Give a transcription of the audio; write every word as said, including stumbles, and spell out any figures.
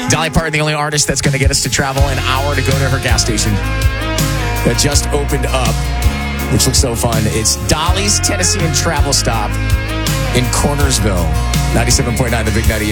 Dolly Parton, the only artist that's going to get us to travel an hour to go to her gas station that just opened up, which looks so fun. It's Dolly's Tennessean Travel Stop in Cornersville. ninety-seven point nine, The Big ninety-eight.